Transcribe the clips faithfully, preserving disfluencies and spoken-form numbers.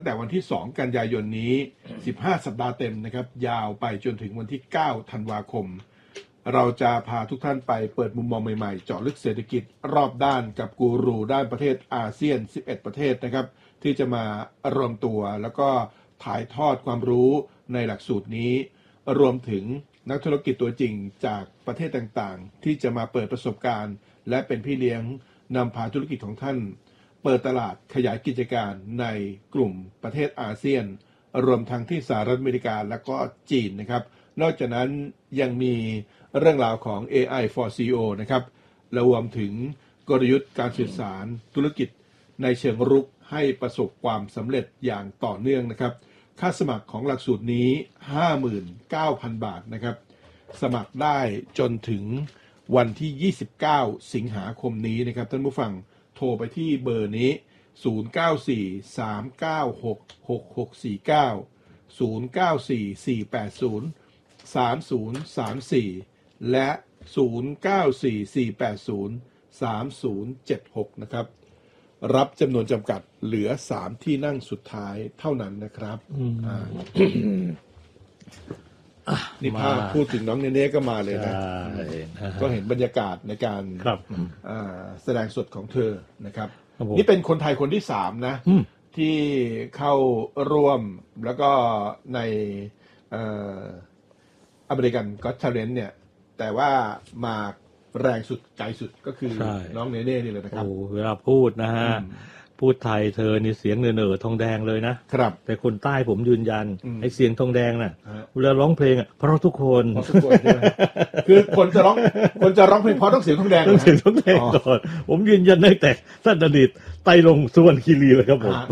แต่วันที่สองกันยายนนี้สิบห้าสัปดาห์เต็มนะครับยาวไปจนถึงวันที่เก้าธันวาคมเราจะพาทุกท่านไปเปิดมุมมองใหม่ๆเจาะลึกเศรษฐกิจรอบด้านกับกูรูด้านประเทศอาเซียนสิบเอ็ดประเทศนะครับที่จะมารวมตัวแล้วก็ถ่ายทอดความรู้ในหลักสูตรนี้รวมถึงนักธุรกิจตัวจริงจากประเทศต่างๆที่จะมาเปิดประสบการณ์และเป็นพี่เลี้ยงนำพาธุรกิจของท่านเปิดตลาดขยายกิจการในกลุ่มประเทศอาเซียนรวมทั้งที่สหรัฐอเมริกาและก็จีนนะครับนอกจากนั้นยังมีเรื่องราวของ เอ ไอ for ซี อี โอ นะครับรวมถึงกลยุทธ์การสื่อสารธุรกิจในเชิงรุกให้ประสบความสำเร็จอย่างต่อเนื่องนะครับค่าสมัครของหลักสูตรนี้ ห้าหมื่นเก้าพัน บาทนะครับสมัครได้จนถึงวันที่ยี่สิบเก้าสิงหาคมนี้นะครับท่านผู้ฟังโทรไปที่เบอร์นี้ศูนย์ เก้า สี่ สาม เก้า หก หก หก สี่ เก้า ศูนย์ เก้า สี่ สี่ แปด ศูนย์ สาม ศูนย์ สาม สี่และศูนย์ เก้า สี่ สี่ แปด ศูนย์ สาม ศูนย์ เจ็ด หกนะครับรับจำนวนจำกัดเหลือสามที่นั่งสุดท้ายเท่านั้นนะครับนี่ภาพพูดถึงน้องเนเน่ก็มาเลยนะก็เห็นบรรยากาศในการแสดงสดของเธอนะครับนี่เป็นคนไทยคนที่สามนะที่เข้าร่วมแล้วก็ในอเมริกันก็อต ทาเลนต์เนี่ยแต่ว่ามาแรงสุดไกลสุดก็คือน้องเนเน่นี่เลยนะครับโอ้เวลาพูดนะฮะพูดไทยเธอนี่เสียงเหน่อๆทองแดงเลยนะครับแต่คนใต้ผมยืนยันไอ้เสียงทองแดงน่ะเวลาร้องเพลงอ่ะเพราะทุกคนทุกคนใช่ไหมคือคนจะร้องคนจะร้องเพลงเพราะต้องเสียงทองแดงต้องเสียงทองแดงก่อนผมยืนยันตั้งแต่ท่านอดีตไต่ลงสุวรรณคีรีเลยครับผม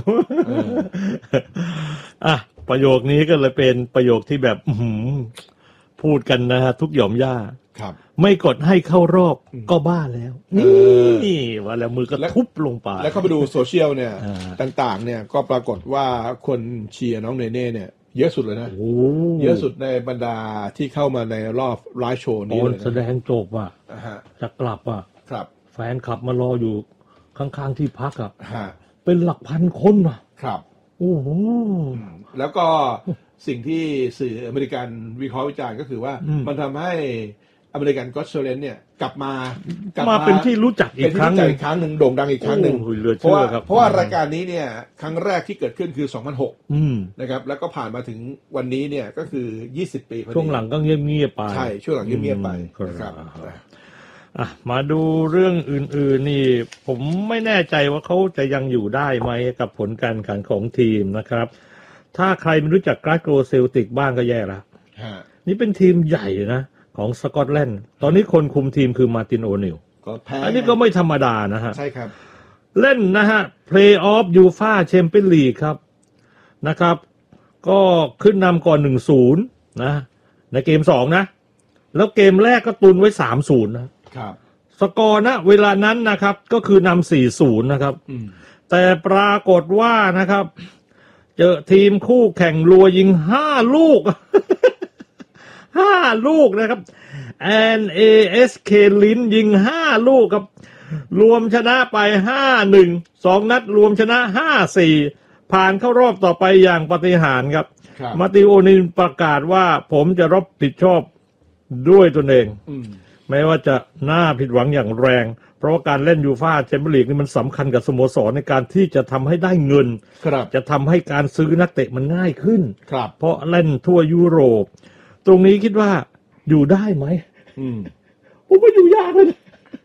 อ่ะประโยคนี้ก็เลยเป็นประโยคที่แบบพูดกันนะฮะทุกหย่อมย่าไม่กดให้เข้ารอบก็บ้าแล้วนี่ว่าแล้วมือก็ทุบลงไปแล้วเข้าไปดูโซเชียลเนี่ยต่างๆเนี่ยก็ปรากฏว่าคนเชียร์น้องเนเน่เนี่ยเยอะสุดเลยนะเยอะสุดในบรรดาที่เข้ามาในรอบไลฟ์โชว์นี้เลยแสดงจบอ่ะจะกลับอ่ะแฟนคลับมารออยู่ข้างๆที่พักอ่ะเป็นหลักพันคนอ่ะครับโอ้โหแล้วก็สิ่งที่สื่ออเมริกันวิเคราะห์วิจารณ์ก็คือว่ามันทำให้อเมริกันก็อต ทาเลนต์เนี่ยกลับมากลับมาเป็นที่รู้จักอีกครั้งนึงอีกครั้งนึงโด่งดังอีกครั้งนึงเพราะว่าเพราะว่ารายการนี้เนี่ยครั้งแรกที่เกิดขึ้นคือสองพันหกนะครับแล้วก็ผ่านมาถึงวันนี้เนี่ยก็คือยี่สิบปีพอดีช่วงหลังก็เงียบๆไปใช่ช่วงหลังเงียบๆไปนะครับอ่ะมาดูเรื่องอื่นๆนี่ผมไม่แน่ใจว่าเขาจะยังอยู่ได้ไหมกับผลการแข่งขันของทีมนะครับถ้าใครไม่รู้จักกราสโกเซลติกบ้างก็แย่ละนี่เป็นทีมใหญ่นะของสกอตแลนด์ตอนนี้คนคุมทีมคือมาร์ตินโอนิลอันนี้ก็ไม่ธรรมดานะฮะใช่ครับเล่นนะฮะเพลย์ออฟยูฟ่าแชมเปี้ยนลีกครับนะครับก็ขึ้นนำก่อน หนึ่งศูนย์ นะในเกมสองนะแล้วเกมแรกก็ตุนไว้ สามศูนย์ นะครับสกอร์นะเวลานั้นนะครับก็คือนำ สี่ศูนย์ นะครับแต่ปรากฏว่านะครับเจอทีมคู่แข่งรัวยิงห้าลูกห้าลูกนะครับ แอน เอ เอส เค ลินยิงห้าลูกครับรวมชนะไป ห้าหนึ่ง สองนัดรวมชนะ ห้าสี่ ผ่านเข้ารอบต่อไปอย่างปาฏิหาริย์ครับมาติโอนิลประกาศว่าผมจะรับผิดชอบด้วยตนเองแม้ว่าจะน่าผิดหวังอย่างแรงเพราะว่าการเล่นยูฟ่าแชมเปี้ยนลีกนี่มันสำคัญกับสโมสรในการที่จะทำให้ได้เงินจะทำให้การซื้อนักเตะมันง่ายขึ้นเพราะเล่นทั่วยุโรปตรงนี้คิดว่าอยู่ได้ไหมอืมผมว่าอยู่ยากเลย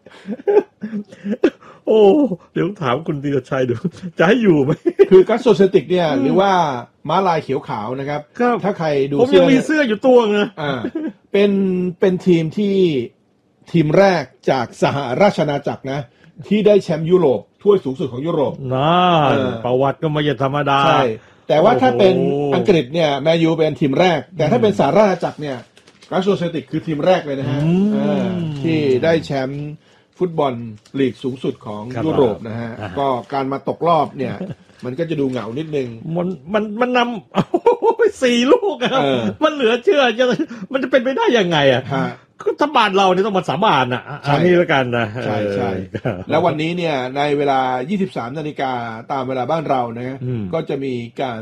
โอ้เดี๋ยวถามคุณธีรชัยดูจะให้อยู่ไหมคือกัสโซเซติกเนี่ยหรือว่าม้าลายเขียวขาวนะครับถ้าใครดูผมยังมีเสื้ออยู่ตัวนึงอ่าเป็นเป็นทีมที่ทีมแรกจากสหราชอาณาจักรนะที่ได้แชมป์ยุโรปถ้วยสูงสุดของยุโรปน่าประวัติก็ไม่ใช่ธรรมดาใช่แต่ว่าถ้าเป็นอังกฤษเนี่ยแมนยูเป็นทีมแรกแต่ถ้าเป็นสหราชอาณาจักรเนี่ยกัสโซเซติกคือทีมแรกเลยนะฮะที่ได้แชมป์ฟุตบอลลีกสูงสุดของยุโรปนะฮะก็การมาตกรอบเนี่ยมันก็จะดูเหงานิดนึงมันมันมันนำสี่ลูกครับมันเหลือเชื่อจะมันจะเป็นไปได้ยังไงอ่ะคือถ้าบ้านเราเนี่ยต้องมาสาบานอ่ะอันนี้แล้วกันนะใช่ใช่แล้ววันนี้เนี่ยในเวลา ยี่สิบสามนาฬิกาตามเวลาบ้านเรานะก็จะมีการ